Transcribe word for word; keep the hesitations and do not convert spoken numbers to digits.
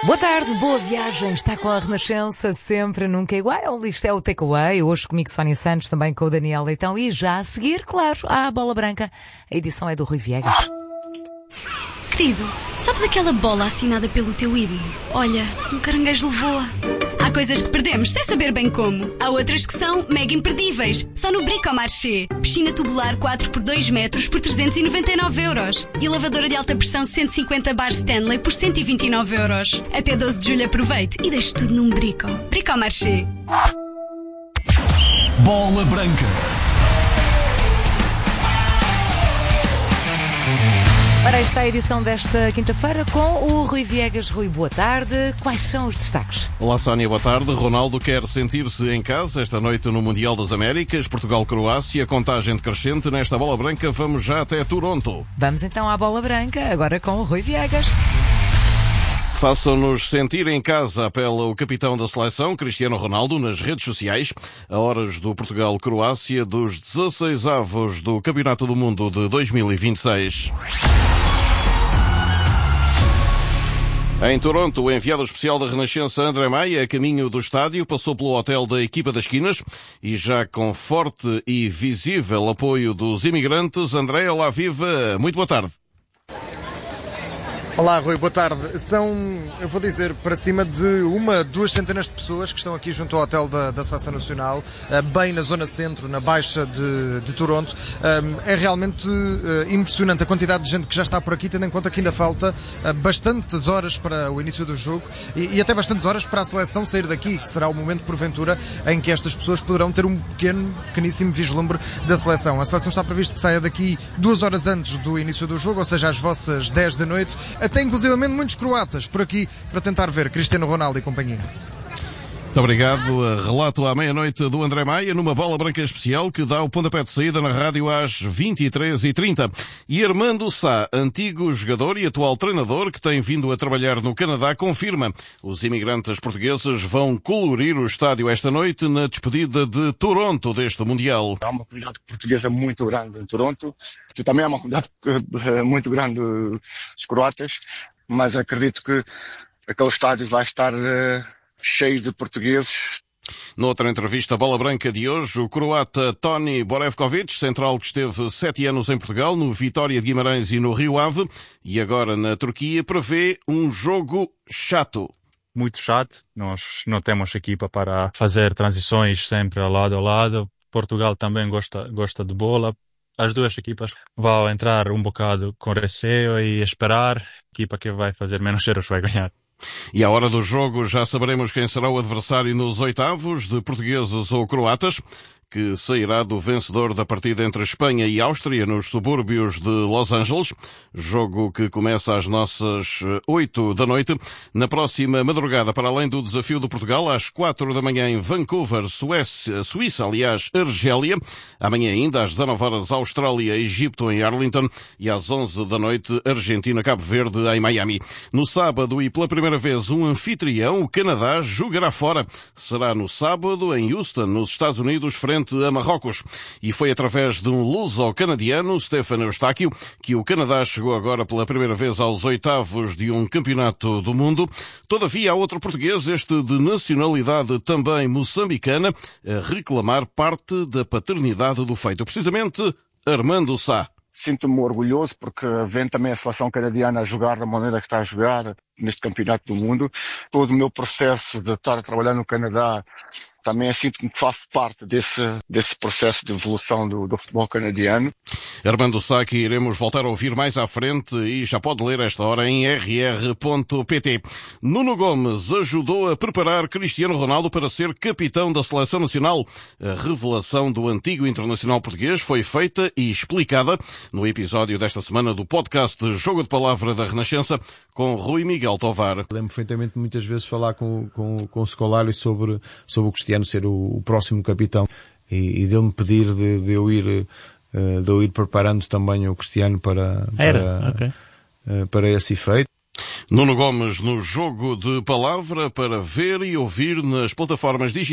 Boa tarde, boa viagem. Está com a Renascença, sempre nunca igual. Isto é o Takeaway. Hoje comigo Sónia Santos, também com o Daniel Leitão. E já a seguir, claro, há a Bola Branca. A edição é do Rui Viegas. Querido, sabes aquela bola assinada pelo teu ídolo? Olha, um caranguejo levou-a. Há coisas que perdemos sem saber bem como. Há outras que são mega imperdíveis. Só no Bricomarché. Piscina tubular quatro por dois metros por trezentos e noventa e nove euros. E lavadora de alta pressão cento e cinquenta bar Stanley por cento e vinte e nove euros. Até doze de julho aproveite e deixe tudo num Brico. Bricomarché. Bola Branca. Ora, aí está a edição desta quinta-feira com o Rui Viegas. Rui, boa tarde. Quais são os destaques? Olá, Sónia, boa tarde. Ronaldo quer sentir-se em casa esta noite no Mundial das Américas. Portugal-Croácia, contagem decrescente. Nesta Bola Branca vamos já até Toronto. Vamos então à Bola Branca, agora com o Rui Viegas. Façam-nos sentir em casa, apela o capitão da seleção, Cristiano Ronaldo, nas redes sociais, a horas do Portugal-Croácia dos dezasseis avos do Campeonato do Mundo de dois mil e vinte e seis. Em Toronto, o enviado especial da Renascença, André Maia, a caminho do estádio, passou pelo hotel da equipa das Quinas e já com forte e visível apoio dos imigrantes. André, olá, viva, muito boa tarde. Olá, Rui, boa tarde. São, eu vou dizer, para cima de uma, duas centenas de pessoas que estão aqui junto ao hotel da, da Seleção Nacional, bem na zona centro, na Baixa de, de Toronto. É realmente impressionante a quantidade de gente que já está por aqui, tendo em conta que ainda falta bastantes horas para o início do jogo e, e até bastantes horas para a seleção sair daqui, que será o momento, porventura, em que estas pessoas poderão ter um pequeno, pequeníssimo vislumbre da seleção. A seleção está previsto que saia daqui duas horas antes do início do jogo, ou seja, às vossas dez da noite. Até inclusivamente muitos croatas por aqui para tentar ver Cristiano Ronaldo e companhia. Muito obrigado. Relato à meia-noite do André Maia numa Bola Branca especial que dá o pontapé de saída na rádio às vinte e três e trinta. E Armando Sá, antigo jogador e atual treinador que tem vindo a trabalhar no Canadá, confirma: os imigrantes portugueses vão colorir o estádio esta noite na despedida de Toronto deste Mundial. Há uma comunidade portuguesa muito grande em Toronto, que também há uma comunidade muito grande dos croatas, mas acredito que aquele estádio vai estar cheio de portugueses. Noutra entrevista, Bola Branca de hoje, o croata Toni Borevkovic, central que esteve sete anos em Portugal, no Vitória de Guimarães e no Rio Ave, e agora na Turquia, prevê um jogo chato. Muito chato. Nós não temos equipa para fazer transições sempre ao lado a lado. Portugal também gosta, gosta de bola. As duas equipas vão entrar um bocado com receio e esperar. A equipa que vai fazer menos erros vai ganhar. E à hora do jogo já saberemos quem será o adversário nos oitavos, de portugueses ou croatas, que sairá do vencedor da partida entre Espanha e Áustria nos subúrbios de Los Angeles, jogo que começa às nossas oito da noite. Na próxima madrugada, para além do desafio de Portugal, às quatro da manhã em Vancouver, Suécia, Suíça, aliás, Argélia. Amanhã ainda, às dezanove horas, Austrália, Egito em Arlington e às onze da noite, Argentina, Cabo Verde em Miami. No sábado e pela primeira vez, um anfitrião, o Canadá, jogará fora. Será no sábado em Houston, nos Estados Unidos, frente a Marrocos. E foi através de um luso-canadiano, Stefan Eustáquio, que o Canadá chegou agora pela primeira vez aos oitavos de um campeonato do mundo. Todavia, há outro português, este de nacionalidade também moçambicana, a reclamar parte da paternidade do feito. Precisamente, Armando Sá. Sinto-me orgulhoso porque vendo também a seleção canadiana a jogar da maneira que está a jogar neste campeonato do mundo. Todo o meu processo de estar a trabalhar no Canadá também sinto-me que faço parte desse, desse processo de evolução do, do futebol canadiano. Armando Sá, que iremos voltar a ouvir mais à frente e já pode ler esta hora em r r ponto p t. Nuno Gomes ajudou a preparar Cristiano Ronaldo para ser capitão da Seleção Nacional. A revelação do antigo internacional português foi feita e explicada no episódio desta semana do podcast Jogo de Palavra da Renascença com Rui Miguel Tovar. Lembro perfeitamente muitas vezes falar com, com, com o Scolari sobre, sobre o Cristiano ser o, o próximo capitão e, e dele-me pedir de, de eu ir... de eu ir preparando também o Cristiano para, para, okay. para esse efeito. Nuno Gomes no Jogo de Palavra para ver e ouvir nas plataformas digitais.